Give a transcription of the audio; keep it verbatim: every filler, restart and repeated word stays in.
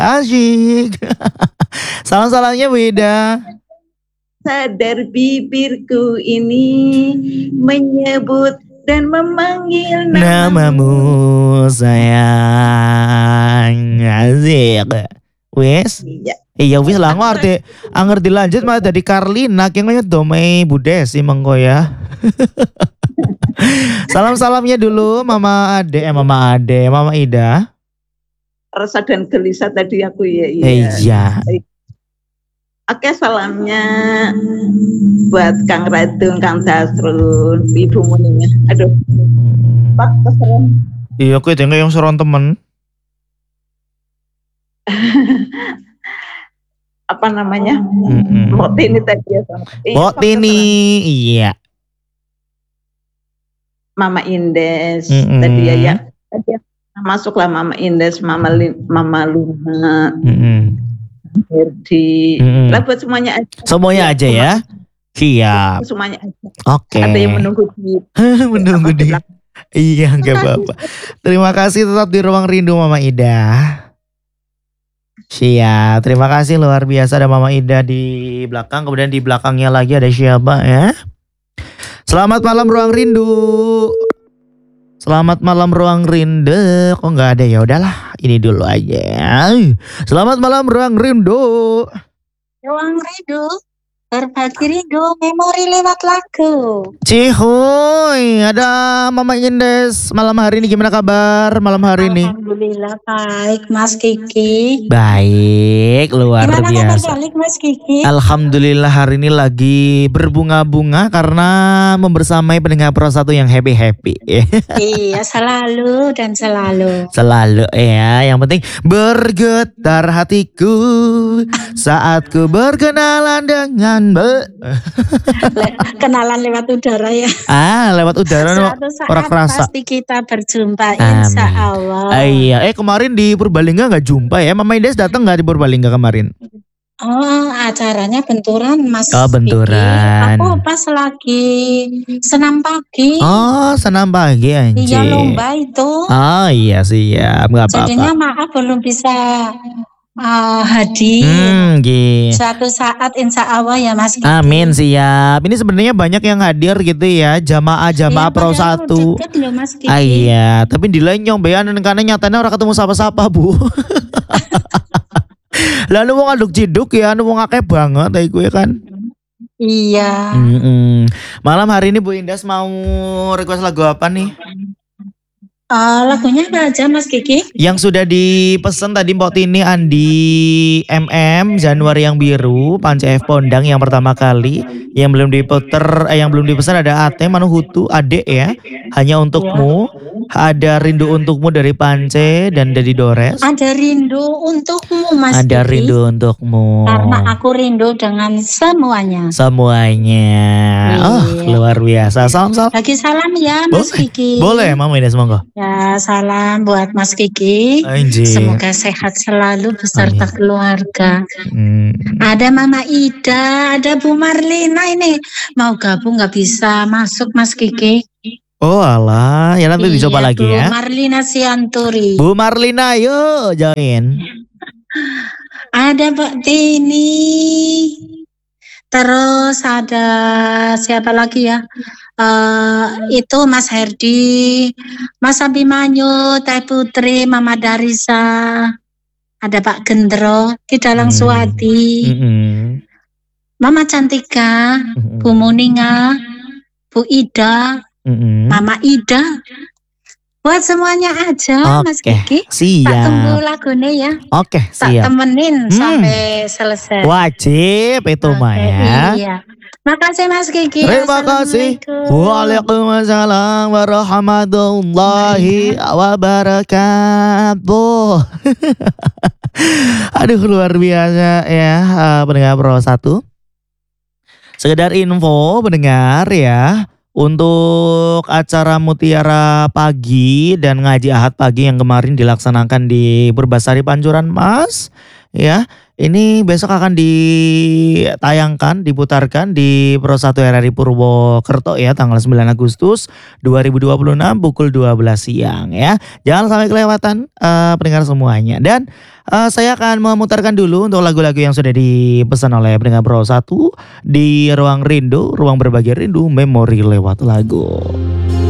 Asyik. Salam-salamnya Bu Ida. Sadar bibirku ini menyebut dan memanggil namamu sayang. Asik. Wes. Iya. Iya wis lah ngerti. Anger dilanjut malah dari Karlina kayaknya domai Budesi mengko ya. Salam-salamnya dulu Mama Ade, eh Mama Ade, Mama Ida. Rasa dan gelisah tadi aku ya iya. Eh, iya. Oke, salamnya buat Kang Radung, Kang Dasrun, Ibu Muninya. Aduh, Pak keseron. Iya, aku itu yang seron temen. Apa namanya? Mm-mm. Mbok Tini tadi ya. Mbok Tini, iya. Mama Indes Mm-mm. tadi ya, ya. Tadi masuklah Mama Indes, Mama Li, Mama Luna. Mm-mm. Herdi, Mm-mm. lah buat semuanya aja. Semuanya aja ya. Siap. Semuanya aja. Oke. Ada yang menunggu di menunggu di. Iya, enggak apa-apa. Terima kasih tetap di ruang rindu Mama Ida. Siap. Terima kasih luar biasa ada Mama Ida di belakang, kemudian di belakangnya lagi ada siapa ya? Selamat malam ruang rindu. Selamat malam ruang rindu. Kok nggak ada ya? Udahlah, ini dulu aja. Selamat malam ruang rindu. Ruang rindu, berbagi rindu, memori lewat lagu. Cihuy, ada Mama Indes. Malam hari ini gimana kabar? Malam hari ini. Alhamdulillah baik, Mas Kiki. Baik, luar Gimana kabar biasa. balik, Mas Kiki? Alhamdulillah hari ini lagi berbunga-bunga karena membersamai pendengar Pro satu yang happy-happy. Iya, selalu dan selalu. Selalu ya, yang penting bergetar hatiku saat ku berkenalan dengan Mbak. Le- kenalan lewat udara ya. Ah, lewat udara Suatu saat orang kerasa. pasti kita berjumpa, Amin. insya Allah. Ah, iya, eh kemarin di Purbalingga nggak jumpa ya? Mama Indes datang nggak di Purbalingga kemarin? Oh, acaranya benturan, Mas Oh, benturan. Kiki. Aku pas lagi senam pagi. Oh, senam pagi anjir. Iya, lomba itu. Oh iya siap, nggak apa-apa. Jadinya maaf belum bisa uh, hadir. Hmm, gitu. Suatu saat insya Allah ya Mas Kiki. Amin siap. Ini sebenarnya banyak yang hadir gitu ya, jamaah-jamaah Iya, Pro padahal satu. deket loh Mas Kiki. Ah, iya, tapi di lenyong bayan karena nyatanya orang ketemu sapa-sapa Bu. Lalu mau ngaduk ciduk ya, nu mau ngakeh banget kayak gue kan. Iya. Mm-mm. Malam hari ini Bu Indas mau request lagu apa nih? Uh, lagunya apa aja Mas Kiki? Yang sudah dipesan tadi Mbok Tini, Andi M M, Januari yang biru, Panca F Pondang yang pertama kali. Yang belum diputer, eh, yang belum dipesan ada Ate Manuhutu, Adek ya. Hanya untukmu. Ada Rindu Untukmu dari Pance dan dari Dores. Ada rindu untukmu Mas Ada Kiki. Rindu Untukmu. Karena aku rindu dengan semuanya. Semuanya. Oh, Iya. luar biasa. Salam-salam. Bagi salam ya Mas Boleh, Kiki. boleh Mama Indah monggo. Ya salam buat Mas Kiki. Anjir. Semoga sehat selalu beserta Amin. keluarga. Hmm. Ada Mama Ida, ada Bu Marlina ini mau gabung nggak bisa masuk Mas Kiki. Oh alah, ya nanti dicoba Iya, lagi Bu ya. Marlina Sianturi. Bu Marlina, yuk join. Ada Mbak Tini. Terus ada siapa lagi ya? Eh itu Mas Herdi, Mas Abimanyu, Teh Putri, Mama Darisa. Ada Pak Gendro, Kidalang Hmm. Suwati, Mm-mm. Mama Cantika, Mm-mm. Bu Muninga, Bu Ida, Mm-mm. Mama Ida. Buat semuanya aja Mas Oke, Kiki. Tak tunggu siap. lagunya ya. Oke, Tak siap. temenin Hmm. sampai selesai. Wajib itu mah Oke, ya. Iya. Makasih Mas Kiki. Terima kasih. Assalamualaikum. Waalaikumsalam warahmatullahi wabarakatuh. Aduh luar biasa ya uh, pendengar Pro satu. Sekedar info pendengar ya. Untuk acara Mutiara Pagi dan Ngaji Ahad Pagi yang kemarin dilaksanakan di Purbasari Pancuran Mas. ya. Ini besok akan ditayangkan, diputarkan di Pro satu R R I Purwokerto ya, tanggal sembilan Agustus dua ribu dua puluh enam pukul dua belas siang ya. Jangan sampai kelewatan uh, pendengar semuanya. Dan uh, saya akan memutarkan dulu untuk lagu-lagu yang sudah dipesan oleh pendengar Pro satu di Ruang Rindu, ruang berbagi rindu, memori lewat lagu.